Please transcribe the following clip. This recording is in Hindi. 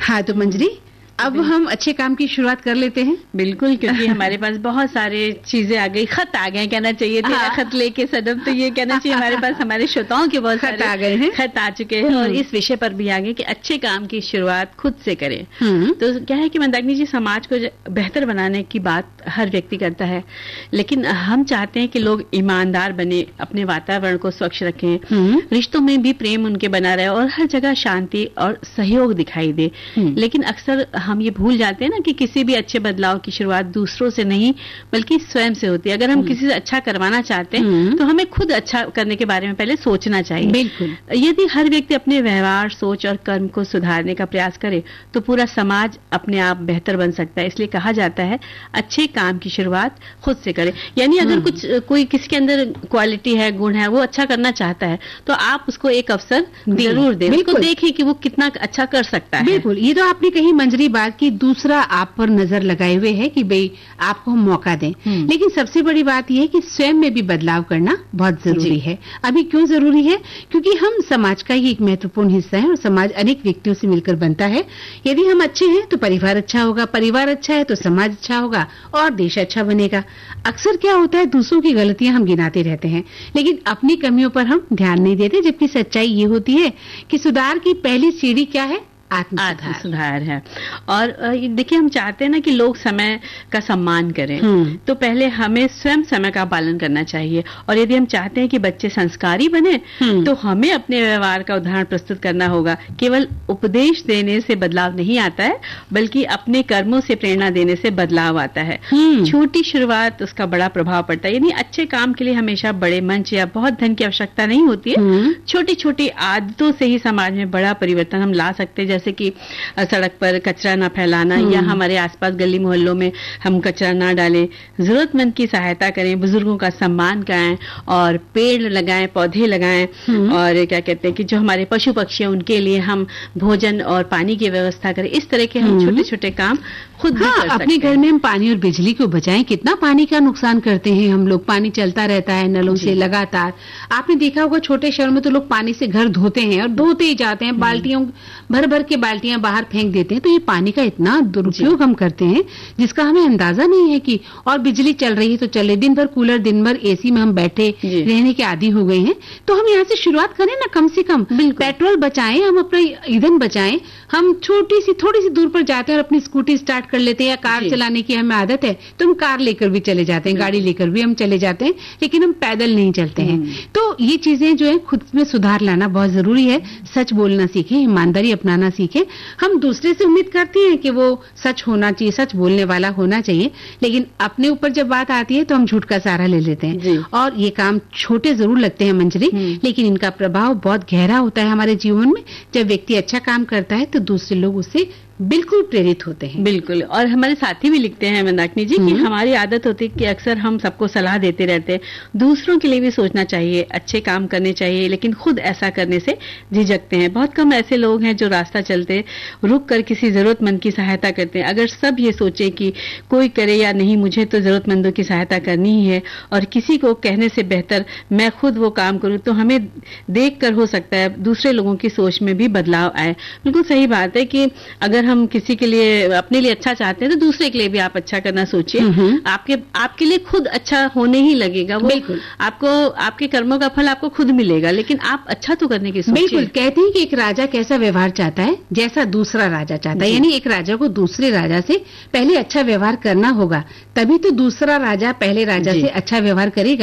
हाँ, तो मंजरी, अब हम अच्छे काम की शुरुआत कर लेते हैं। बिल्कुल, क्योंकि हमारे पास बहुत सारे चीजें आ गई, खत आ गए कहना चाहिए, तेरा खत लेके सनम, तो ये कहना चाहिए हमारे पास हमारे श्रोताओं के बहुत खत आ गए हैं, खत आ चुके हैं और इस विषय पर भी आ गए कि अच्छे काम की शुरुआत खुद से करें। तो क्या है कि मंदाकिनी जी, समाज को बेहतर बनाने की बात हर व्यक्ति करता है, लेकिन हम चाहते हैं कि लोग ईमानदार बने, अपने वातावरण को स्वच्छ रखें, रिश्तों में भी प्रेम उनके बना रहे और हर जगह शांति और सहयोग दिखाई दे। लेकिन अक्सर हम ये भूल जाते हैं ना कि किसी भी अच्छे बदलाव की शुरुआत दूसरों से नहीं बल्कि स्वयं से होती है। अगर हम किसी से अच्छा करवाना चाहते हैं तो हमें खुद अच्छा करने के बारे में पहले सोचना चाहिए। बिल्कुल। यदि हर व्यक्ति अपने व्यवहार, सोच और कर्म को सुधारने का प्रयास करे तो पूरा समाज अपने आप बेहतर बन सकता है। इसलिए कहा जाता है अच्छे काम की शुरुआत खुद से करें। यानी अगर कोई किसी के अंदर क्वालिटी है, गुण है, वो अच्छा करना चाहता है तो आप उसको एक अवसर जरूर दें, उसको देखें कि वो कितना अच्छा कर सकता है। बिल्कुल, ये तो आपने कही मंजरी बात की दूसरा आप पर नजर लगाए हुए है कि भाई आपको हम मौका दें, लेकिन सबसे बड़ी बात यह है कि स्वयं में भी बदलाव करना बहुत जरूरी है। अभी क्यों जरूरी है? क्योंकि हम समाज का ही एक महत्वपूर्ण हिस्सा है और समाज अनेक व्यक्तियों से मिलकर बनता है। यदि हम अच्छे हैं तो परिवार अच्छा होगा, परिवार अच्छा है तो समाज अच्छा होगा और देश अच्छा बनेगा। अक्सर क्या होता है, दूसरों की गलतियां हम गिनाते रहते हैं लेकिन अपनी कमियों पर हम ध्यान नहीं देते, जबकि सच्चाई ये होती है कि सुधार की पहली सीढ़ी क्या है? आत्म सुधार है। और देखिए, हम चाहते हैं ना कि लोग समय का सम्मान करें, तो पहले हमें स्वयं समय का पालन करना चाहिए। और यदि हम चाहते हैं कि बच्चे संस्कारी बने तो हमें अपने व्यवहार का उदाहरण प्रस्तुत करना होगा। केवल उपदेश देने से बदलाव नहीं आता है, बल्कि अपने कर्मों से प्रेरणा देने से बदलाव आता है। छोटी शुरुआत, उसका बड़ा प्रभाव पड़ता है। यानी अच्छे काम के लिए हमेशा बड़े मंच या बहुत धन की आवश्यकता नहीं होती है। छोटी छोटी आदतों से ही समाज में बड़ा परिवर्तन हम ला सकते हैं, जैसे कि सड़क पर कचरा ना फैलाना या हमारे आसपास गली मोहल्लों में हम कचरा ना डालें, जरूरतमंद की सहायता करें, बुजुर्गों का सम्मान करें और पेड़ लगाएं, पौधे लगाएं। और क्या कहते हैं कि जो हमारे पशु पक्षी हैं उनके लिए हम भोजन और पानी की व्यवस्था करें। इस तरह के हम छोटे छोटे काम खुद भी कर सकते हैं। अपने घर में हम पानी और बिजली को बचाएं। कितना पानी का नुकसान करते हैं हम लोग, पानी चलता रहता है नलों से लगातार। आपने देखा होगा छोटे शहरों में तो लोग पानी से घर धोते हैं और धोते ही जाते हैं, बाल्टियों भर भर के बाल्टियां बाहर फेंक देते हैं। तो ये पानी का इतना दुरुपयोग हम करते हैं जिसका हमें अंदाजा नहीं है कि, और बिजली चल रही है तो चले, दिन भर कूलर, दिन भर एसी में हम बैठे रहने के आदी हो गए हैं। तो हम यहाँ से शुरुआत करें ना, कम से कम पेट्रोल बचाएं, हम अपना ईंधन बचाएं। हम थोड़ी सी दूर पर जाते हैं और अपनी स्कूटी स्टार्ट कर लेते हैं या कार चलाने की हमें आदत है तो हम कार लेकर भी चले जाते हैं, गाड़ी लेकर भी हम चले जाते हैं, लेकिन हम पैदल नहीं चलते हैं। तो ये चीजें जो है खुद में सुधार लाना बहुत जरूरी है। सच बोलना सीखें, ईमानदारी अपनाना सीखें। हम दूसरे से उम्मीद करते हैं कि वो सच होना चाहिए, सच बोलने वाला होना चाहिए, लेकिन अपने ऊपर जब बात आती है तो हम झूठ का सहारा ले लेते हैं। और ये काम छोटे जरूर लगते हैं मंजरी, लेकिन इनका प्रभाव बहुत गहरा होता है हमारे जीवन में। जब व्यक्ति अच्छा काम करता है तो दूसरे लोग उससे बिल्कुल प्रेरित होते हैं। बिल्कुल। और हमारे साथी भी लिखते हैं मंदाकिनी जी कि हमारी आदत होती है कि अक्सर हम सबको सलाह देते रहते हैं। दूसरों के लिए भी सोचना चाहिए, अच्छे काम करने चाहिए, लेकिन खुद ऐसा करने से झिझकते हैं। बहुत कम ऐसे लोग हैं जो रास्ता चलते रुक कर किसी जरूरतमंद की सहायता करते हैं। अगर सब ये सोचे कि कोई करे या नहीं, मुझे तो जरूरतमंदों की सहायता करनी ही है और किसी को कहने से बेहतर मैं खुद वो काम करूं, तो हमें देख कर हो सकता है दूसरे लोगों की सोच में भी बदलाव आए। बिल्कुल सही बात है कि अगर हम किसी के लिए, अपने लिए अच्छा चाहते हैं तो दूसरे के लिए भी आप अच्छा करना सोचिए। आपके लिए खुद अच्छा होने ही लगेगा वो। आपको आपके कर्मों का फल आपको खुद मिलेगा, लेकिन आप अच्छा तो करने की सोचिए। बिल्कुल। कहते हैं कि एक राजा कैसा व्यवहार चाहता है जैसा दूसरा राजा चाहता है। यानी एक राजा को दूसरे राजा से पहले अच्छा व्यवहार करना होगा, तभी तो दूसरा राजा पहले राजा से अच्छा व्यवहार करेगा।